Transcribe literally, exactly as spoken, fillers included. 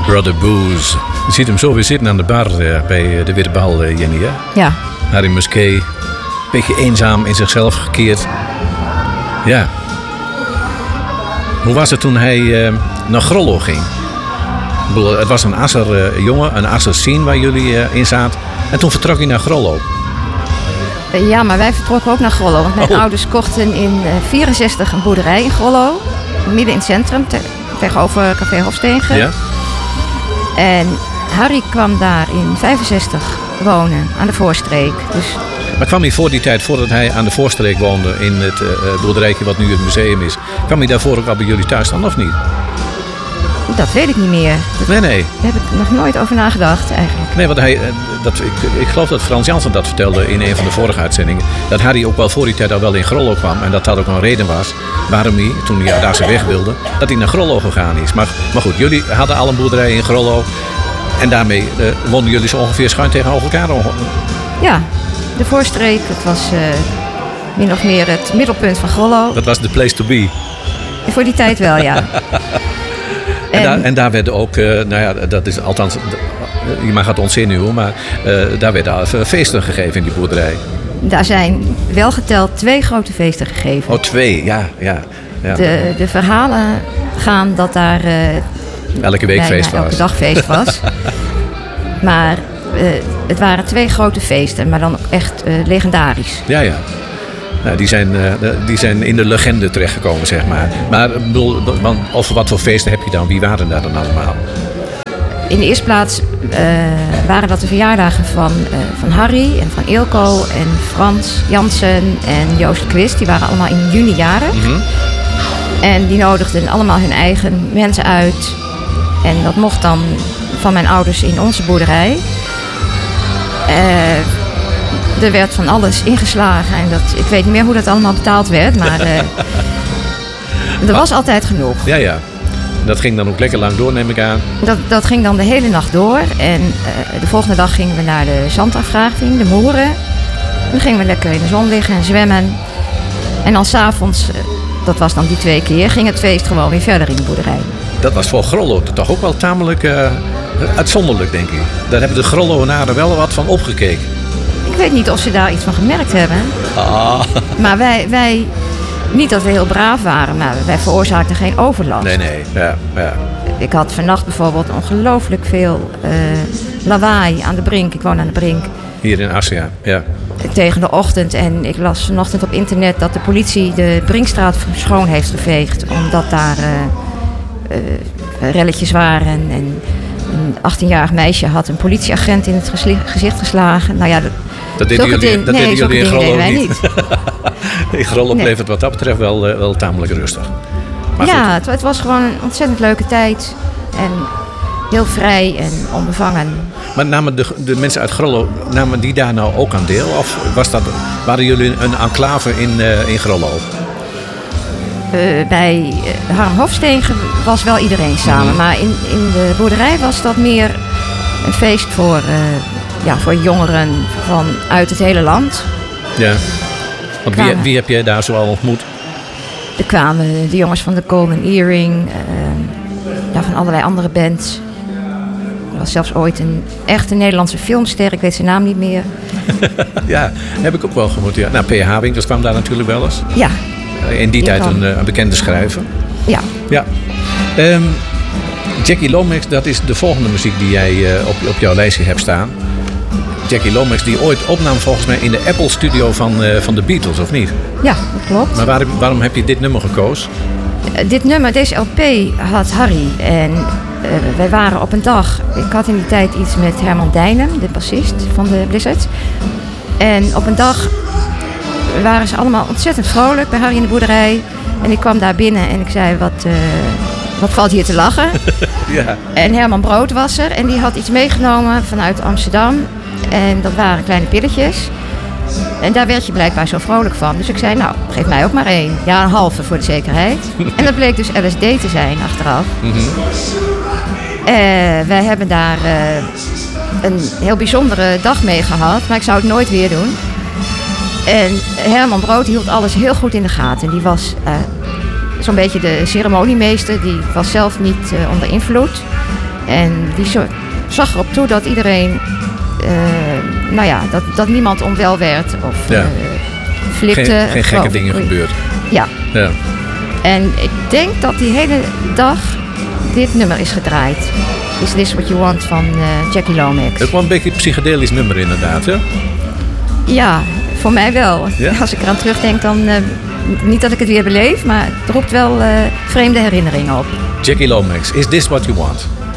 Brother Booze. Je ziet hem zo weer zitten aan de bar uh, bij de Witte Bal, uh, Jenny, hè? Ja. Harry Musquet. Een beetje eenzaam in zichzelf gekeerd. Ja. Hoe was het toen hij uh, naar Grollo ging? Ik bedoel, het was een Asser uh, jongen, een Asser scene waar jullie uh, in zaten. En toen vertrok hij naar Grollo. Ja, maar wij vertrokken ook naar Grollo. Want mijn oh. ouders kochten in uh, vierenzestig een boerderij in Grollo. Midden in het centrum, te- tegenover Café Hofstegen. Ja? En Harry kwam daar in vijfenzestig wonen, aan de Voorstreek. Dus... Maar kwam hij voor die tijd, voordat hij aan de Voorstreek woonde... in het uh, boerderijtje wat nu het museum is... kwam hij daarvoor ook al bij jullie thuis dan, of niet? Dat weet ik niet meer. Dat, Nee, nee. Daar heb ik nog nooit over nagedacht, eigenlijk. Nee, want hij, uh, dat, ik, ik geloof dat Frans Jansen dat vertelde in een van de vorige uitzendingen... dat Harry ook wel voor die tijd al wel in Grollo kwam... en dat dat ook een reden was waarom hij, toen hij daar zijn weg wilde... dat hij naar Grollo gegaan is. Maar, maar goed, jullie hadden al een boerderij in Grollo... en daarmee uh, woonden jullie zo ongeveer schuin tegenover elkaar. Ja, de Voorstreek, dat was uh, min of meer het middelpunt van Grollo. Dat was de place to be. Voor die tijd wel, ja. En, en, daar, en daar werden ook, uh, nou ja, dat is althans, je mag het ontzinnen hoor, maar uh, daar werden feesten gegeven in die boerderij. Daar zijn wel geteld twee grote feesten gegeven. Oh, twee, ja, ja. ja. De, de verhalen gaan dat daar uh, elke week feest was. Elke dag feest was. Maar uh, het waren twee grote feesten, maar dan ook echt uh, legendarisch. Ja, ja. Nou, die, zijn, uh, die zijn in de legende terechtgekomen, zeg maar. Maar bedoel, over wat voor feesten heb je dan? Wie waren daar dan allemaal? In de eerste plaats uh, waren dat de verjaardagen van, uh, van Harry en van Eelco en Frans Jansen en Joost Quist. Die waren allemaal in juni jarig. Mm-hmm. En die nodigden allemaal hun eigen mensen uit. En dat mocht dan van mijn ouders in onze boerderij. Uh, er werd van alles ingeslagen. En dat, ik weet niet meer hoe dat allemaal betaald werd. Maar uh, er was altijd genoeg. Ja, ja. Dat ging dan ook lekker lang door, neem ik aan. Dat, dat ging dan de hele nacht door. En uh, de volgende dag gingen we naar de zandafgraving, de Moeren. Dan gingen we lekker in de zon liggen en zwemmen. En dan 's avonds, uh, dat was dan die twee keer, ging het feest gewoon weer verder in de boerderij. Dat was voor Grollo toch ook wel tamelijk uh, uitzonderlijk, denk ik. Daar hebben de Grolloenaren wel wat van opgekeken. Ik weet niet of ze daar iets van gemerkt hebben. Ah. Maar wij, wij, niet dat we heel braaf waren, maar wij veroorzaakten geen overlast. Nee, nee. Ja, ja. Ik had vannacht bijvoorbeeld ongelooflijk veel uh, lawaai aan de Brink. Ik woon aan de Brink. Hier in Assen, ja. Tegen de ochtend. En ik las vanochtend op internet dat de politie de Brinkstraat schoon heeft geveegd. Omdat daar uh, uh, relletjes waren. En een achttienjarig meisje had een politieagent in het gesli- gezicht geslagen. Nou ja, dat, dat deden jullie, ding, dat nee, deden jullie in Grollo niet. niet. In Grollo nee. bleef het wat dat betreft wel, uh, wel tamelijk rustig. Maar ja, het, het was gewoon een ontzettend leuke tijd. En heel vrij en onbevangen. Maar namen de, de mensen uit Grollo, namen die daar nou ook aan deel? Of was dat, waren jullie een enclave in, uh, in Grollo? Uh, bij uh, Harm Hofstegen was wel iedereen samen. Mm-hmm. Maar in, in de boerderij was dat meer een feest voor, uh, ja, voor jongeren vanuit het hele land. Ja. Want wie, wie heb jij daar zoal ontmoet? Er kwamen de jongens van de Golden Earring, uh, ja, van allerlei andere bands. Er was zelfs ooit een echte Nederlandse filmster, ik weet zijn naam niet meer. Ja, heb ik ook wel gemoet. Ja. Nou, P H Winkels kwam daar natuurlijk wel eens. Ja. In die tijd een, een bekende schrijver. Ja. Ja. Um, Jackie Lomax, dat is de volgende muziek die jij uh, op, op jouw lijstje hebt staan. Jackie Lomax, die ooit opnam volgens mij in de Apple Studio van, uh, van de Beatles, of niet? Ja, dat klopt. Maar waar, waarom heb je dit nummer gekozen? Uh, dit nummer, deze L P had Harry. En uh, wij waren op een dag... Ik had in die tijd iets met Herman Dijnem, de bassist van de Blizzard. En op een dag waren ze allemaal ontzettend vrolijk bij Harry in de boerderij. En ik kwam daar binnen en ik zei, wat, uh, wat valt hier te lachen? Ja. En Herman Brood was er en die had iets meegenomen vanuit Amsterdam. En dat waren kleine pilletjes. En daar werd je blijkbaar zo vrolijk van. Dus ik zei, nou, geef mij ook maar één. Ja, een halve voor de zekerheid. En dat bleek dus L S D te zijn achteraf. Mm-hmm. Uh, wij hebben daar uh, een heel bijzondere dag mee gehad. Maar ik zou het nooit weer doen. En Herman Brood hield alles heel goed in de gaten. Die was uh, zo'n beetje de ceremoniemeester. Die was zelf niet uh, onder invloed. En die zo, zag erop toe dat iedereen, uh, nou ja, dat, dat niemand onwel werd of ja. uh, flipte. Geen, geen gekke dingen gebeurd. Ja. ja. En ik denk dat die hele dag dit nummer is gedraaid. Is This What You Want van uh, Jackie Lomax. Het was een beetje een psychedelisch nummer inderdaad, hè? Ja, voor mij wel. Ja? Als ik eraan terugdenk, dan uh, niet dat ik het weer beleef, maar het roept wel uh, vreemde herinneringen op. Jackie Lomax, Is This What You Want?